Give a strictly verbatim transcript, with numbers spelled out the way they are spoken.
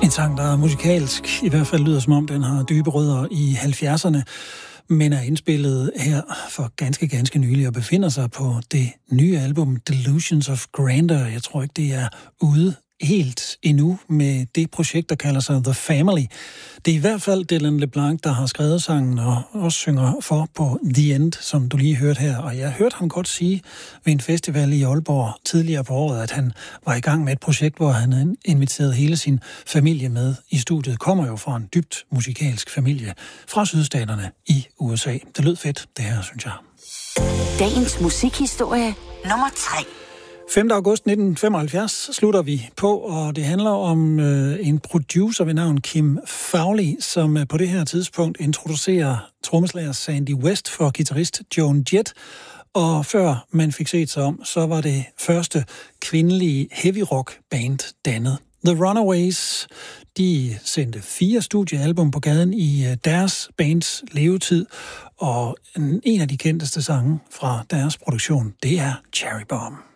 En sang, der musikalsk i hvert fald lyder som om, den har dybe rødder i halvfjerdserne, men er indspillet her for ganske, ganske nylig og befinder sig på det nye album Delusions of Grandeur. Jeg tror ikke, det er ude helt endnu med det projekt, der kalder sig The Family. Det er i hvert fald Dylan LeBlanc, der har skrevet sangen og også synger for på The End, som du lige hørte her. Og jeg hørte ham godt sige ved en festival i Aalborg tidligere på året, at han var i gang med et projekt, hvor han inviterede hele sin familie med i studiet. Kommer jo fra en dybt musikalsk familie fra sydstaterne i U S A. Det lød fedt, det her, synes jeg. Dagens musikhistorie nummer tre. femte august nitten femoghalvfjerds slutter vi på, og det handler om øh, en producer ved navn Kim Fowley, som øh, på det her tidspunkt introducerer trommeslager Sandy West for guitarist Joan Jett. Og før man fik set sig om, så var det første kvindelige heavy rock band dannet. The Runaways, de sendte fire studiealbum på gaden i øh, deres bands levetid, og en af de kendteste sange fra deres produktion, det er Cherry Bomb.